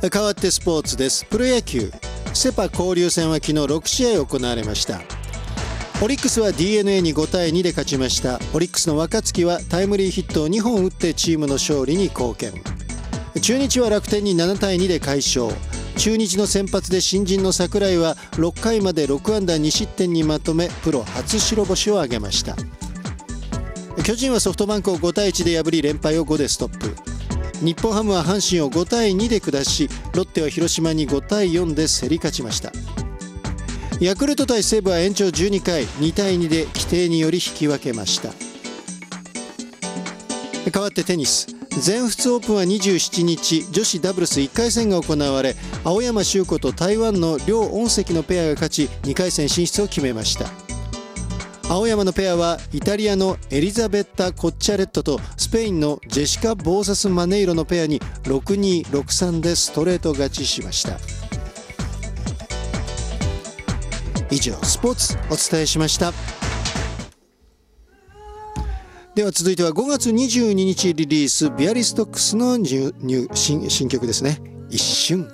変わってスポーツです。プロ野球セパ交流戦は昨日6試合行われました。オリックスは DNA に5対2で勝ちました。オリックスの若月はタイムリーヒットを2本打ってチームの勝利に貢献。中日は楽天に7対2で快勝。中日の先発で新人の櫻井は6回まで6安打2失点にまとめプロ初白星を挙げました。巨人はソフトバンクを5対1で破り連敗を5でストップ。日本ハムは阪神を5対2で下し、ロッテは広島に5対4で競り勝ちました。ヤクルト対西武は延長12回2対2で規定により引き分けました。変わってテニス、全仏オープンは27日女子ダブルス1回戦が行われ、青山修子と台湾の梁恩石のペアが勝ち2回戦進出を決めました。青山のペアはイタリアのエリザベッタ・コッチャレットとスペインのジェシカ・ボーサス・マネイロのペアに 6-2、6-3 でストレート勝ちしました。以上スポーツお伝えしました。では続いては5月22日リリースビアリストックスの新曲ですね。一瞬。